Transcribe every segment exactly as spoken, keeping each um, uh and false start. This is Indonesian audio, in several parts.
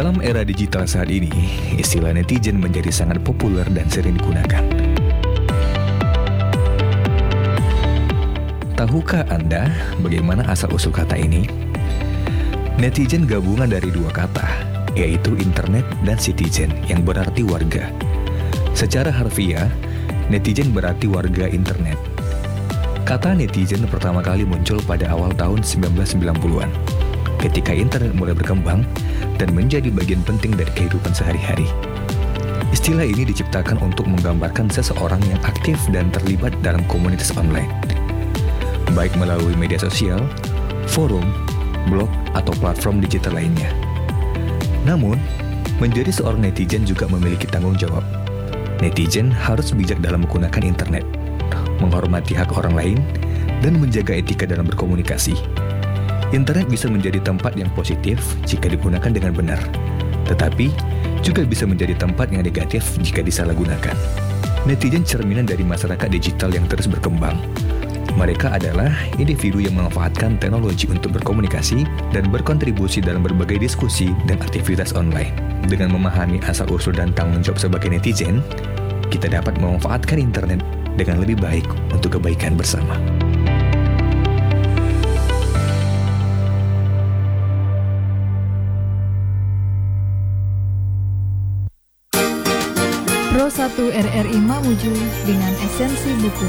Dalam era digital saat ini, istilah netizen menjadi sangat populer dan sering digunakan. Tahukah Anda bagaimana asal-usul kata ini? Netizen gabungan dari dua kata, yaitu internet dan citizen, yang berarti warga. Secara harfiah, netizen berarti warga internet. Kata netizen pertama kali muncul pada awal tahun sembilan belas sembilan puluhan, ketika internet mulai berkembang dan menjadi bagian penting dari kehidupan sehari-hari. Istilah ini diciptakan untuk menggambarkan seseorang yang aktif dan terlibat dalam komunitas online, baik melalui media sosial, forum, blog, atau platform digital lainnya. Namun, menjadi seorang netizen juga memiliki tanggung jawab. Netizen harus bijak dalam menggunakan internet, menghormati hak orang lain, dan menjaga etika dalam berkomunikasi. Internet bisa menjadi tempat yang positif jika digunakan dengan benar, tetapi juga bisa menjadi tempat yang negatif jika disalahgunakan. Netizen cerminan dari masyarakat digital yang terus berkembang. Mereka adalah individu yang memanfaatkan teknologi untuk berkomunikasi dan berkontribusi dalam berbagai diskusi dan aktivitas online. Dengan memahami asal-usul dan tanggung jawab sebagai netizen, kita dapat memanfaatkan internet dengan lebih baik untuk kebaikan bersama. Pro satu R R I Mamuju dengan esensi buku.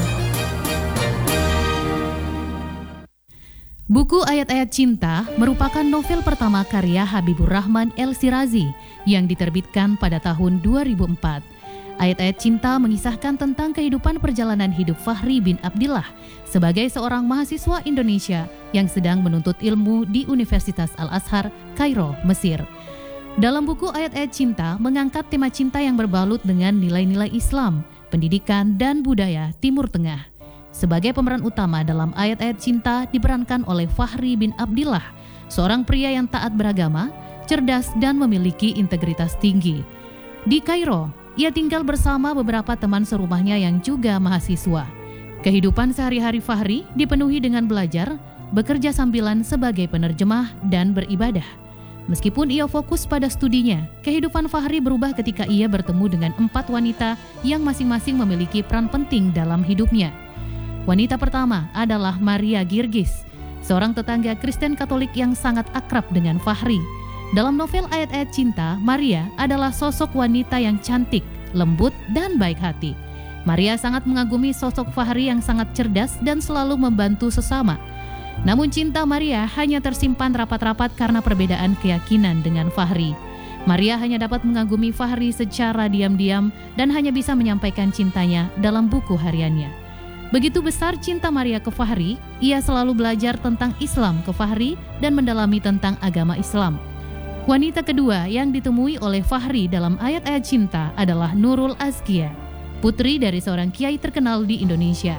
Buku Ayat-Ayat Cinta merupakan novel pertama karya Habibur Rahman El-Shirazi yang diterbitkan pada tahun dua ribu empat. Ayat-Ayat Cinta mengisahkan tentang kehidupan perjalanan hidup Fahri bin Abdillah sebagai seorang mahasiswa Indonesia yang sedang menuntut ilmu di Universitas Al-Azhar, Kairo, Mesir. Dalam buku Ayat-Ayat Cinta mengangkat tema cinta yang berbalut dengan nilai-nilai Islam, pendidikan, dan budaya Timur Tengah. Sebagai pemeran utama dalam Ayat-Ayat Cinta diperankan oleh Fahri bin Abdillah, seorang pria yang taat beragama, cerdas, dan memiliki integritas tinggi. Di Kairo, ia tinggal bersama beberapa teman serumahnya yang juga mahasiswa. Kehidupan sehari-hari Fahri dipenuhi dengan belajar, bekerja sambilan sebagai penerjemah, dan beribadah. Meskipun ia fokus pada studinya, kehidupan Fahri berubah ketika ia bertemu dengan empat wanita yang masing-masing memiliki peran penting dalam hidupnya. Wanita pertama adalah Maria Girgis, seorang tetangga Kristen Katolik yang sangat akrab dengan Fahri. Dalam novel Ayat-Ayat Cinta, Maria adalah sosok wanita yang cantik, lembut, dan baik hati. Maria sangat mengagumi sosok Fahri yang sangat cerdas dan selalu membantu sesama. Namun cinta Maria hanya tersimpan rapat-rapat karena perbedaan keyakinan dengan Fahri. Maria hanya dapat mengagumi Fahri secara diam-diam dan hanya bisa menyampaikan cintanya dalam buku hariannya. Begitu besar cinta Maria ke Fahri, ia selalu belajar tentang Islam ke Fahri dan mendalami tentang agama Islam. Wanita kedua yang ditemui oleh Fahri dalam Ayat-Ayat Cinta adalah Nurul Azkia, putri dari seorang kiai terkenal di Indonesia.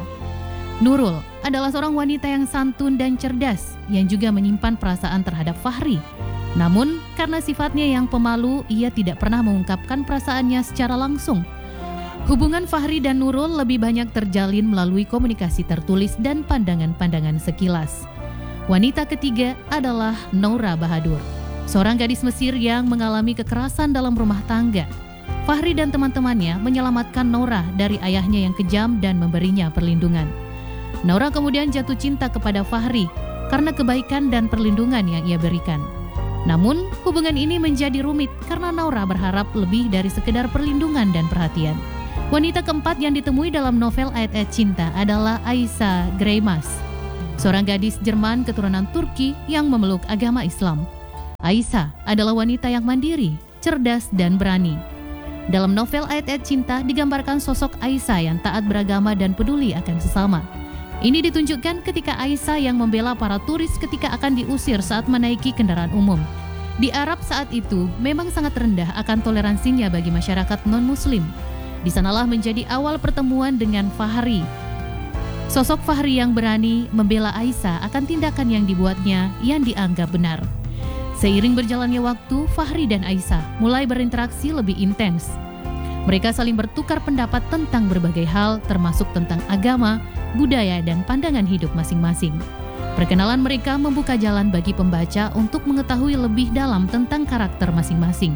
Nurul adalah seorang wanita yang santun dan cerdas yang juga menyimpan perasaan terhadap Fahri. Namun, karena sifatnya yang pemalu, ia tidak pernah mengungkapkan perasaannya secara langsung. Hubungan Fahri dan Nurul lebih banyak terjalin melalui komunikasi tertulis dan pandangan-pandangan sekilas. Wanita ketiga adalah Noura Bahadur, seorang gadis Mesir yang mengalami kekerasan dalam rumah tangga. Fahri dan teman-temannya menyelamatkan Noura dari ayahnya yang kejam dan memberinya perlindungan. Noura kemudian jatuh cinta kepada Fahri karena kebaikan dan perlindungan yang ia berikan. Namun, hubungan ini menjadi rumit karena Noura berharap lebih dari sekedar perlindungan dan perhatian. Wanita keempat yang ditemui dalam novel Ayat-Ayat Cinta adalah Aisyah Greimas, seorang gadis Jerman keturunan Turki yang memeluk agama Islam. Aisyah adalah wanita yang mandiri, cerdas, dan berani. Dalam novel Ayat-Ayat Cinta digambarkan sosok Aisyah yang taat beragama dan peduli akan sesama. Ini ditunjukkan ketika Aisyah yang membela para turis ketika akan diusir saat menaiki kendaraan umum. Di Arab saat itu memang sangat rendah akan toleransinya bagi masyarakat non-muslim. Di sanalah menjadi awal pertemuan dengan Fahri. Sosok Fahri yang berani membela Aisyah akan tindakan yang dibuatnya yang dianggap benar. Seiring berjalannya waktu, Fahri dan Aisyah mulai berinteraksi lebih intens. Mereka saling bertukar pendapat tentang berbagai hal, termasuk tentang agama, budaya, dan pandangan hidup masing-masing. Perkenalan mereka membuka jalan bagi pembaca untuk mengetahui lebih dalam tentang karakter masing-masing.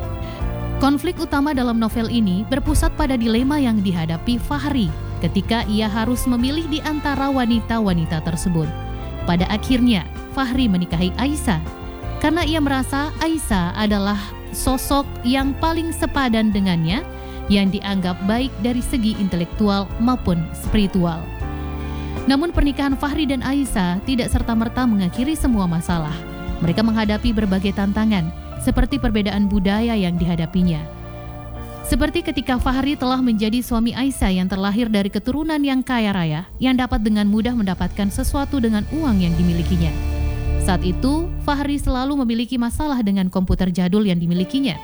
Konflik utama dalam novel ini berpusat pada dilema yang dihadapi Fahri ketika ia harus memilih di antara wanita-wanita tersebut. Pada akhirnya, Fahri menikahi Aisyah karena ia merasa Aisyah adalah sosok yang paling sepadan dengannya, yang dianggap baik dari segi intelektual maupun spiritual. Namun pernikahan Fahri dan Aisyah tidak serta-merta mengakhiri semua masalah. Mereka menghadapi berbagai tantangan, seperti perbedaan budaya yang dihadapinya. Seperti ketika Fahri telah menjadi suami Aisyah yang terlahir dari keturunan yang kaya raya, yang dapat dengan mudah mendapatkan sesuatu dengan uang yang dimilikinya. Saat itu, Fahri selalu memiliki masalah dengan komputer jadul yang dimilikinya.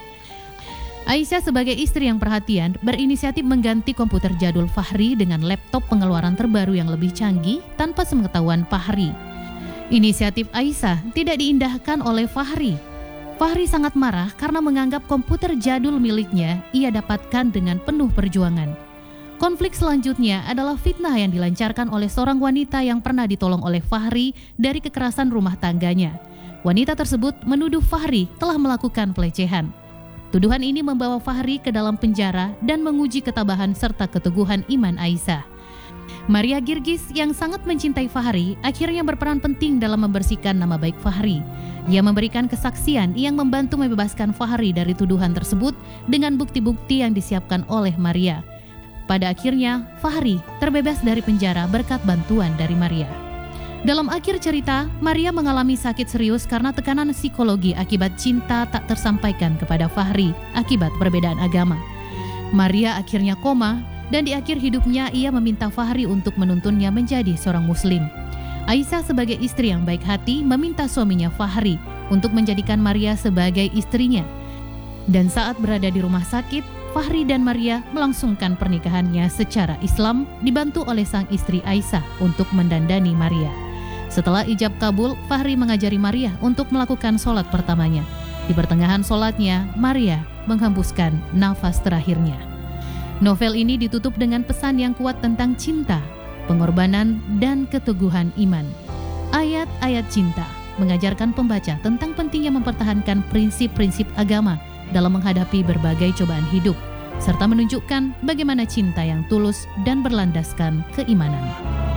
Aisyah sebagai istri yang perhatian berinisiatif mengganti komputer jadul Fahri dengan laptop pengeluaran terbaru yang lebih canggih tanpa sepengetahuan Fahri. Inisiatif Aisyah tidak diindahkan oleh Fahri. Fahri sangat marah karena menganggap komputer jadul miliknya ia dapatkan dengan penuh perjuangan. Konflik selanjutnya adalah fitnah yang dilancarkan oleh seorang wanita yang pernah ditolong oleh Fahri dari kekerasan rumah tangganya. Wanita tersebut menuduh Fahri telah melakukan pelecehan. Tuduhan ini membawa Fahri ke dalam penjara dan menguji ketabahan serta keteguhan iman Aisyah. Maria Girgis yang sangat mencintai Fahri akhirnya berperan penting dalam membersihkan nama baik Fahri. Ia memberikan kesaksian yang membantu membebaskan Fahri dari tuduhan tersebut dengan bukti-bukti yang disiapkan oleh Maria. Pada akhirnya, Fahri terbebas dari penjara berkat bantuan dari Maria. Dalam akhir cerita, Maria mengalami sakit serius karena tekanan psikologi akibat cinta tak tersampaikan kepada Fahri akibat perbedaan agama. Maria akhirnya koma dan di akhir hidupnya ia meminta Fahri untuk menuntunnya menjadi seorang muslim. Aisyah sebagai istri yang baik hati meminta suaminya Fahri untuk menjadikan Maria sebagai istrinya. Dan saat berada di rumah sakit, Fahri dan Maria melangsungkan pernikahannya secara Islam dibantu oleh sang istri Aisyah untuk mendandani Maria. Setelah ijab kabul, Fahri mengajari Maria untuk melakukan sholat pertamanya. Di pertengahan sholatnya, Maria menghembuskan nafas terakhirnya. Novel ini ditutup dengan pesan yang kuat tentang cinta, pengorbanan, dan keteguhan iman. Ayat-ayat cinta mengajarkan pembaca tentang pentingnya mempertahankan prinsip-prinsip agama dalam menghadapi berbagai cobaan hidup, serta menunjukkan bagaimana cinta yang tulus dan berlandaskan keimanan.